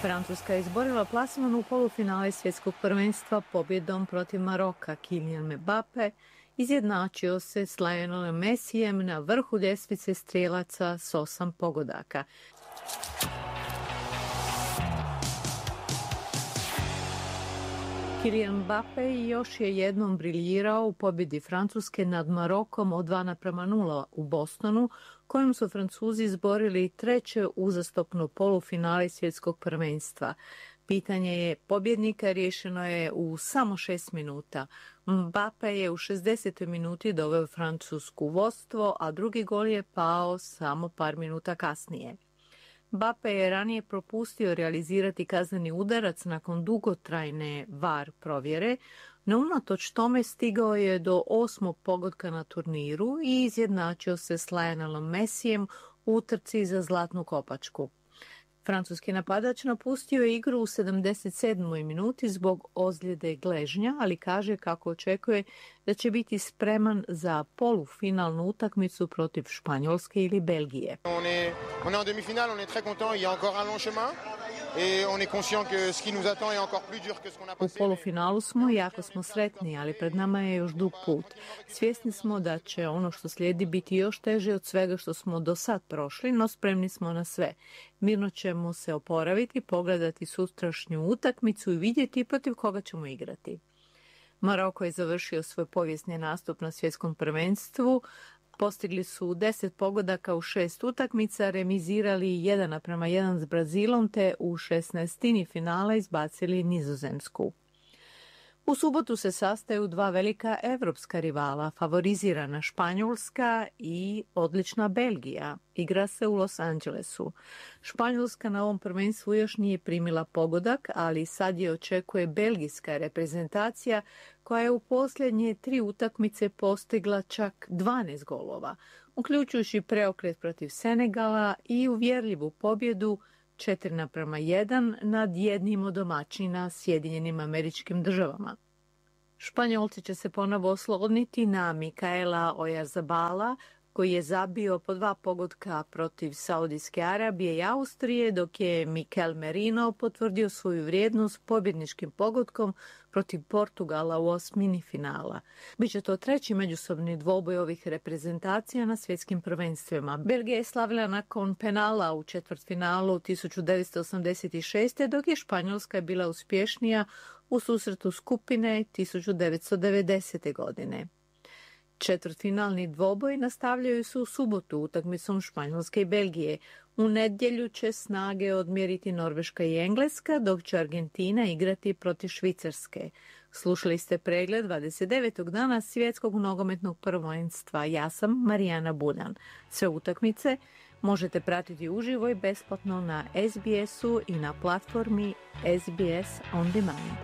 Francuska je izborila plasman u polufinale svjetskog prvenstva pobjedom protiv Maroka. Kylian Mbappé izjednačio se s Lionelom Messijem na vrhu ljestvice strijelaca s 8 pogodaka. Kylian Mbappé još je jednom briljirao u pobjedi Francuske nad Marokom od 2:0 u Bostonu, kojom su Francuzi izborili treće uzastopno polufinale svjetskog prvenstva. Pitanje je pobjednika riješeno je u samo 6 minuta. Mbappé je u 60. minuti doveo Francusku u vodstvo, a drugi gol je pao samo par minuta kasnije. Mbappé je ranije propustio realizirati kazneni udarac nakon dugotrajne VAR provjere, no unatoč tome stigao je do 8. pogotka na turniru i izjednačio se s Lionelom Messijem u utrci za zlatnu kopačku. Francuski napadač napustio je igru u 77. minuti zbog ozljede gležnja, ali kaže kako očekuje da će biti spreman za polufinalnu utakmicu protiv Španjolske ili Belgije. On est en demi-finale, on est très content, il y a encore un long chemin. Et on est conscient que ce qui nous attend est encore plus dur que ce qu'on a passé. U polufinalu smo i jako smo sretni, ali pred nama je još dug put. Svjesni smo da će ono što slijedi biti još teže od svega što smo do sad prošli, no spremni smo na sve. Mirno ćemo se oporaviti, pogledati sutrašnju utakmicu i vidjeti protiv koga ćemo igrati. Maroko je završio svoj povijesni nastup na svjetskom prvenstvu. Postigli su 10 pogodaka u 6 utakmica, remizirali 1:1 s Brazilom te u 16. finala izbacili Nizozemsku. U subotu se sastaju dva velika evropska rivala, favorizirana Španjolska i odlična Belgija. Igra se u Los Angelesu. Španjolska na ovom prvenstvu još nije primila pogodak, ali sad je očekuje belgijska reprezentacija koja je u posljednje 3 utakmice postigla čak 12 golova, uključujući preokret protiv Senegala i uvjerljivu pobjedu 4:1 nad jednim od domaćina Sjedinjenim Američkim Državama. Španjolci će se ponovo osloniti na Mikaela Oyarzabala, koji je zabio po 2 pogotka protiv Saudijske Arabije i Austrije, dok je Mikel Merino potvrdio svoju vrijednost pobjedničkim pogodkom protiv Portugala u osmini finala. Biće to treći međusobni dvoboj ovih reprezentacija na svjetskim prvenstvima. Belgija je slavila nakon penala u četvrtfinalu 1986. dok je Španjolska bila uspješnija u susretu skupine 1990. godine. Četvrtfinalni dvoboj nastavljaju se u subotu utakmicom Španjolske i Belgije. U nedjelju će snage odmjeriti Norveška i Engleska, dok će Argentina igrati protiv Švicarske. Slušali ste pregled 29. dana svjetskog nogometnog prvenstva. Ja sam Marijana Buljan. Sve utakmice možete pratiti uživo i besplatno na SBS-u i na platformi SBS On Demand.